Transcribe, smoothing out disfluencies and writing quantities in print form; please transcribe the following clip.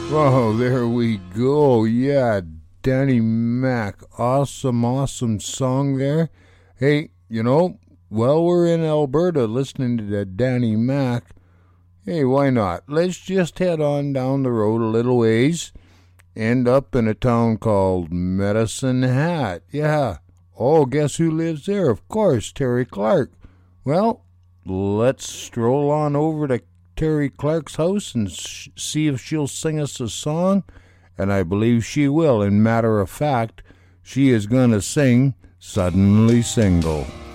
Oh, there we go. Yeah, Danny Mac. Awesome, awesome song there. Hey, while we're in Alberta listening to that Danny Mac, hey, why not? Let's just head on down the road a little ways. End up in a town called Medicine Hat. Yeah. Oh, guess who lives there? Of course, Terry Clark. Well, let's stroll on over to Terry Clark's house and see if she'll sing us a song. And I believe she will. And matter of fact, she is going to sing Suddenly Single.